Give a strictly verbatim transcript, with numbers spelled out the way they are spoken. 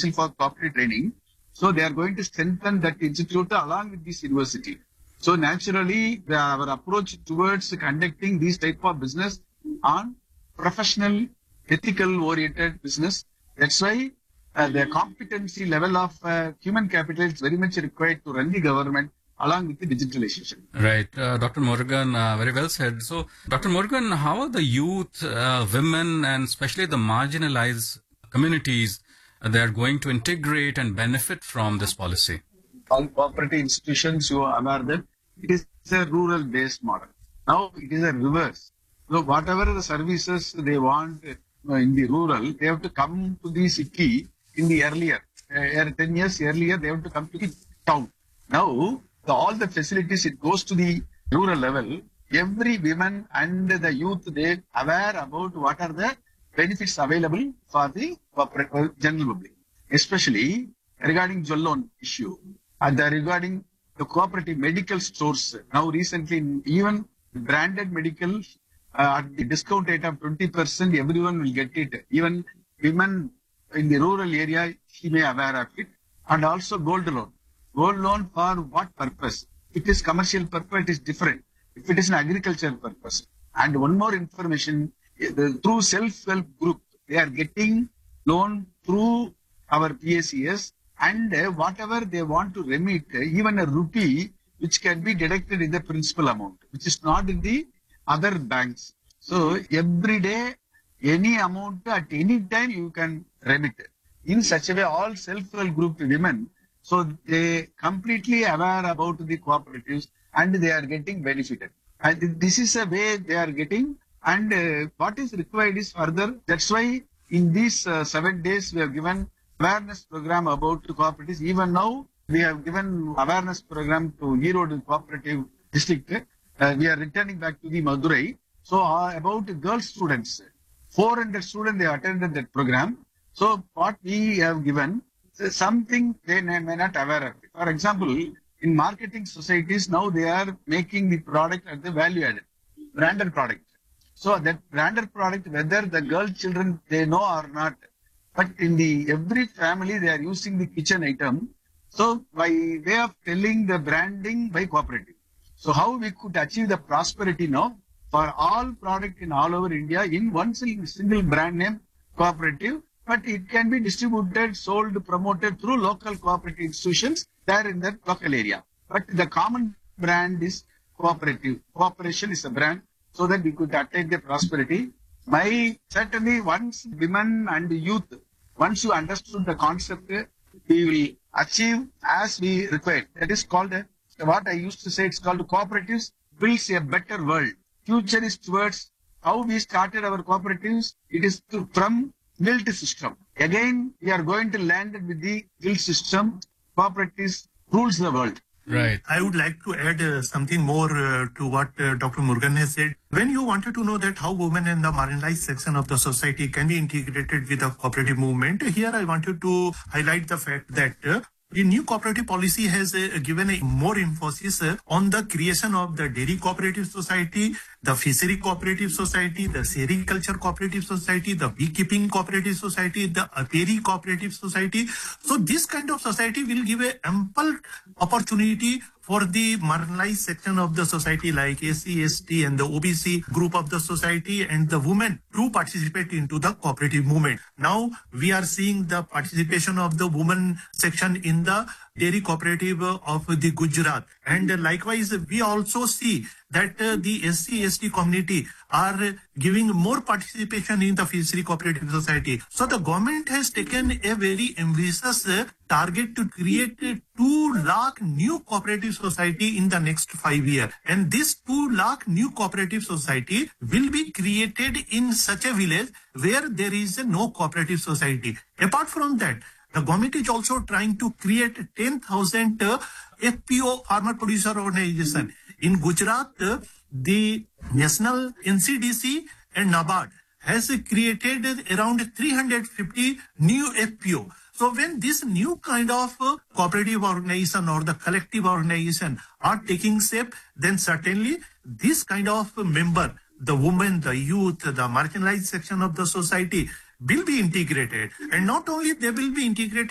Council for Cooperative Training. So they are going to strengthen that institute along with this university. So naturally, the, our approach towards conducting these type of business on professional, ethical-oriented business. That's why uh, the competency level of uh, human capital is very much required to run the government along with the digitalization. Right. Uh, Doctor Murugan, uh, very well said. So, Doctor Murugan, how are the youth, uh, women, and especially the marginalized communities uh, they are going to integrate and benefit from this policy? All cooperative institutions, you are aware that it is a rural-based model. Now, it is a reverse. So, whatever the services they want uh, in the rural, they have to come to the city in the earlier, uh, ten years earlier, they have to come to the town. Now, the, all the facilities, it goes to the rural level. Every woman and the youth, they aware about what are the benefits available for the corporate, general public, especially regarding jewel loan issue and the, regarding the cooperative medical stores. Now, recently, even branded medical uh, at the discount rate of twenty percent, everyone will get it. Even women in the rural area, she may aware of it. And also gold loan. Gold loan for what purpose? If it is commercial purpose, it is different. If it is an agricultural purpose. And one more information, through self-help group, they are getting loan through our P A C S, and uh, whatever they want to remit, uh, even a rupee, which can be deducted in the principal amount, which is not in the other banks. So every day, any amount at any time you can remit. In such a way, all self-help group women, so they completely aware about the cooperatives and they are getting benefited. And this is a way they are getting, and uh, what is required is further. That's why in these uh, seven days we have given awareness program about cooperatives. Even now we have given awareness program to Erode Cooperative District. Uh, we are returning back to the Madurai. So uh, about girl students, four hundred students, they attended that program. So what we have given, something they may not aware of. For example, in marketing societies, now they are making the product at the value added, branded product. So that branded product, whether the girl children, they know or not, but in the every family, they are using the kitchen item. So by way of telling the branding by cooperative. So how we could achieve the prosperity now for all product in all over India in one single brand name cooperative, but it can be distributed, sold, promoted through local cooperative institutions there in that local area. But the common brand is cooperative. Cooperation is a brand so that we could attain the prosperity. My certainly once women and youth, once you understood the concept, we will achieve as we require. That is called, a, what I used to say, it's called cooperatives builds a better world. Future is towards how we started our cooperatives. It is to, from guild system. Again, we are going to land with the guild system. Cooperatives rules the world. Right. I would like to add uh, something more uh, to what uh, Doctor Murugan has said. When you wanted to know that how women in the marginalized section of the society can be integrated with the cooperative movement, here I wanted to highlight the fact that uh, the new cooperative policy has uh, given a more emphasis uh, on the creation of the dairy cooperative society, the fishery cooperative society, the sericulture cooperative society, the beekeeping cooperative society, the apiary cooperative society. So this kind of society will give a ample opportunity for the marginalized section of the society like S C, S T and the O B C group of the society and the women to participate into the cooperative movement. Now we are seeing the participation of the women section in the dairy cooperative of the Gujarat. And likewise, we also see that uh, the S C, S T community are uh, giving more participation in the fishery cooperative society. So the government has taken a very ambitious uh, target to create uh, two lakh new cooperative society in the next five years. And this two lakh new cooperative society will be created in such a village where there is uh, no cooperative society. Apart from that, the government is also trying to create ten thousand uh, F P O, farmer producer organization. In Gujarat, uh, the National N C D C and NABARD has uh, created around three hundred fifty new F P O. So when this new kind of uh, cooperative organization or the collective organization are taking shape, then certainly this kind of member, the women, the youth, the marginalized section of the society will be integrated. And not only they will be integrated,